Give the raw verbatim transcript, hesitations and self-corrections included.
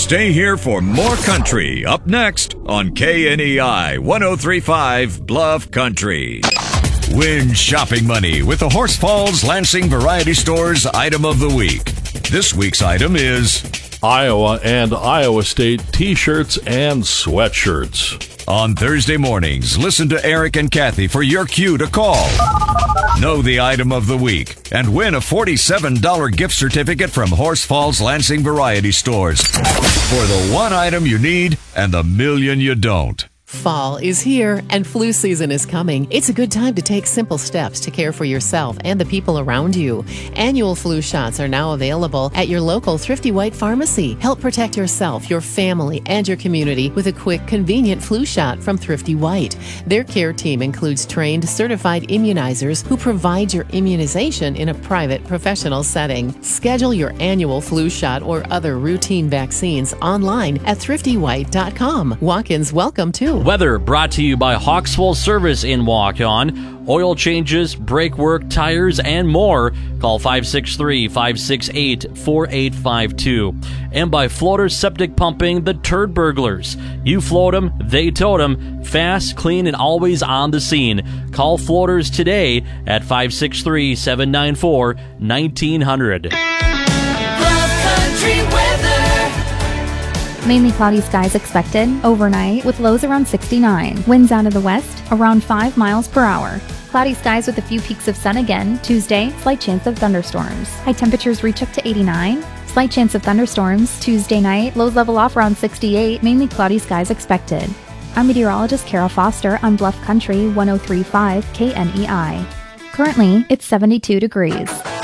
Stay here for more country up next on K N E I one oh three point five Bluff Country. Win shopping money with the Horse Falls Lansing Variety Store's Item of the Week. This week's item is Iowa and Iowa State t-shirts and sweatshirts. On Thursday mornings, listen to Eric and Kathy for your cue to call. Know the item of the week and win a forty-seven dollars gift certificate from Horse Falls Lansing Variety Stores for the one item you need and the million you don't. Fall is here and flu season is coming. It's a good time to take simple steps to care for yourself and the people around you. Annual flu shots are now available at your local Thrifty White pharmacy. Help protect yourself, your family, and your community with a quick, convenient flu shot from Thrifty White. Their care team includes trained, certified immunizers who provide your immunization in a private, professional setting. Schedule your annual flu shot or other routine vaccines online at thrifty white dot com. Walk-ins welcome too. Weather brought to you by Hawkswell Service in Waukon. Oil changes, brake work, tires, and more. Call five six three, five six eight, four eight five two. And by Floater Septic Pumping, the Turd Burglars. You float them, they tote them. Fast, clean, and always on the scene. Call Floaters today at five six three, seven nine four, nineteen hundred. Bluff Country weather. Mainly cloudy skies expected overnight with lows around sixty-nine. Winds out of the west around five miles per hour. Cloudy skies with a few peaks of sun again. Tuesday, slight chance of thunderstorms. High temperatures reach up to eighty-nine. Slight chance of thunderstorms. Tuesday night, lows level off around sixty-eight. Mainly cloudy skies expected. I'm meteorologist Carol Foster on Bluff Country one oh three point five K N E I. Currently, it's seventy-two degrees.